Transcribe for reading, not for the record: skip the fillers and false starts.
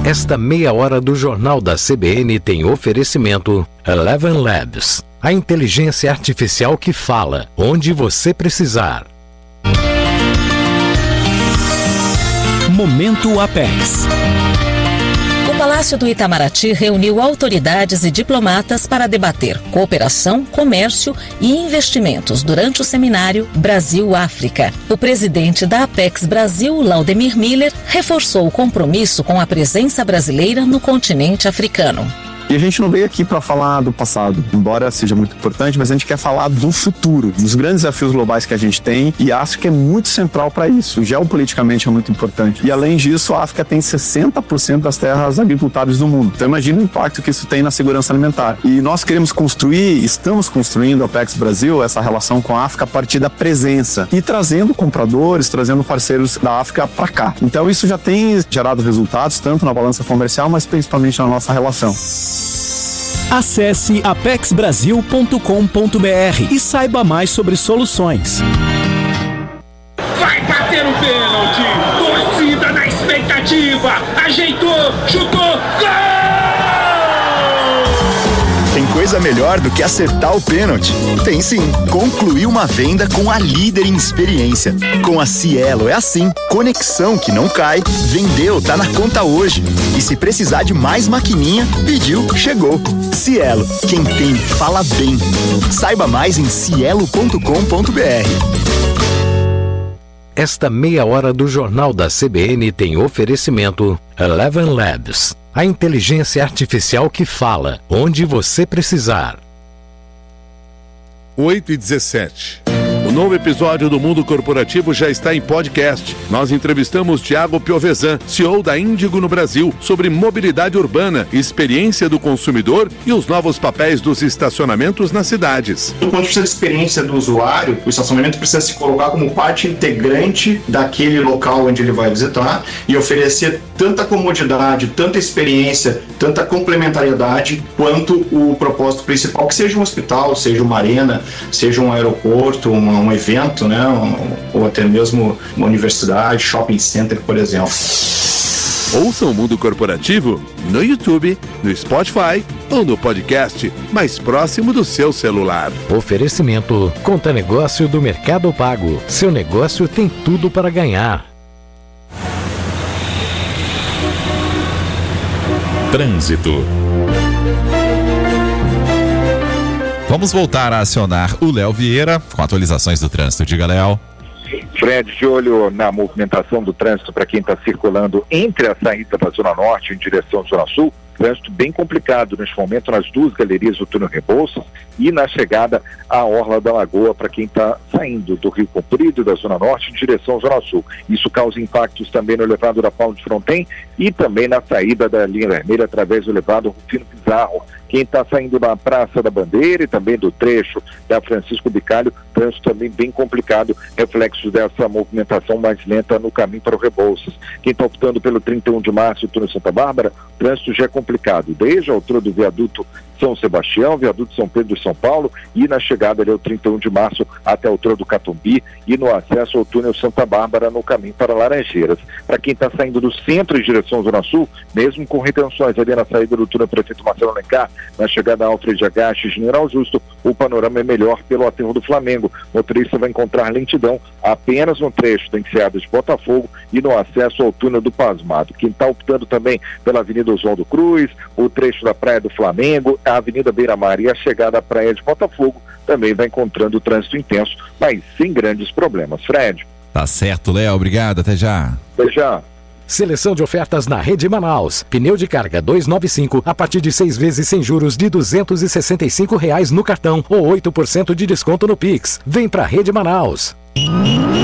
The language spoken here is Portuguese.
Esta meia hora do Jornal da CBN tem oferecimento Eleven Labs. A inteligência artificial que fala onde você precisar. Momento Apex. O Palácio do Itamaraty reuniu autoridades e diplomatas para debater cooperação, comércio e investimentos durante o seminário Brasil-África. O presidente da Apex Brasil, Laudemir Miller, reforçou o compromisso com a presença brasileira no continente africano. E a gente não veio aqui para falar do passado, embora seja muito importante, mas a gente quer falar do futuro, dos grandes desafios globais que a gente tem, e a África é muito central para isso, geopoliticamente é muito importante. E além disso, a África tem 60% das terras agricultáveis do mundo. Então imagina o impacto que isso tem na segurança alimentar. E nós queremos construir, estamos construindo a Apex Brasil, essa relação com a África a partir da presença e trazendo compradores, trazendo parceiros da África para cá. Então isso já tem gerado resultados, tanto na balança comercial, mas principalmente na nossa relação. Acesse apexbrasil.com.br e saiba mais sobre soluções. Vai bater o pênalti! Torcida na expectativa! Ajeitou! Chutou! Gol! Tem coisa melhor do que acertar o pênalti? Tem sim. Concluir uma venda com a líder em experiência. Com a Cielo é assim. Conexão que não cai. Vendeu, tá na conta hoje. E se precisar de mais maquininha, pediu, chegou. Cielo, quem tem, fala bem. Saiba mais em cielo.com.br. Esta meia hora do Jornal da CBN tem oferecimento Eleven Labs. A inteligência artificial que fala onde você precisar. 8h17. O novo episódio do Mundo Corporativo já está em podcast. Nós entrevistamos Thiago Piovesan, CEO da Índigo no Brasil, sobre mobilidade urbana, experiência do consumidor e os novos papéis dos estacionamentos nas cidades. Do ponto de vista da experiência do usuário, o estacionamento precisa se colocar como parte integrante daquele local onde ele vai visitar e oferecer tanta comodidade, tanta experiência, tanta complementariedade quanto o propósito principal, que seja um hospital, seja uma arena, seja um aeroporto, um evento, né? Ou até mesmo uma universidade, shopping center, por exemplo. Ouça o Mundo Corporativo no YouTube, no Spotify ou no podcast mais próximo do seu celular. Oferecimento Conta Negócio do Mercado Pago. Seu negócio tem tudo para ganhar. Trânsito. Vamos voltar a acionar o Léo Vieira com atualizações do trânsito. Diga, Léo. Fred, de olho na movimentação do trânsito para quem está circulando entre a saída da Zona Norte em direção à Zona Sul. Trânsito bem complicado neste momento nas duas galerias do túnel Rebouças e na chegada à Orla da Lagoa para quem está saindo do Rio Comprido da Zona Norte em direção à Zona Sul. Isso causa impactos também no elevado da Paulo de Fronten e também na saída da linha vermelha através do elevado Rufino Pizarro. Quem está saindo da Praça da Bandeira e também do trecho da Francisco Bicalho, trânsito também bem complicado, reflexo dessa movimentação mais lenta no caminho para o Rebouças. Quem está optando pelo 31 de março, túnel Santa Bárbara, trânsito já é complicado, desde a altura do viaduto São Sebastião, viaduto São Pedro e São Paulo, e na chegada ali ao 31 de março até a altura do Catumbi e no acesso ao túnel Santa Bárbara no caminho para Laranjeiras. Para quem está saindo do centro em direção à Zona Sul, mesmo com retenções ali na saída do túnel Prefeito Marcelo Alencar, na chegada a Alfred Agache e General Justo, o panorama é melhor pelo aterro do Flamengo. O motorista vai encontrar lentidão apenas no trecho da Enseada de Botafogo e no acesso ao túnel do Pasmado. Quem está optando também pela Avenida Oswaldo Cruz, o trecho da Praia do Flamengo, a Avenida Beira Mar e a chegada à Praia de Botafogo também vai encontrando o trânsito intenso, mas sem grandes problemas. Fred. Tá certo, Léo. Obrigado. Até já. Até já. Seleção de ofertas na Rede Manaus. Pneu de carga 295 a partir de 6 vezes sem juros de R$265 no cartão ou 8% de desconto no Pix. Vem pra Rede Manaus.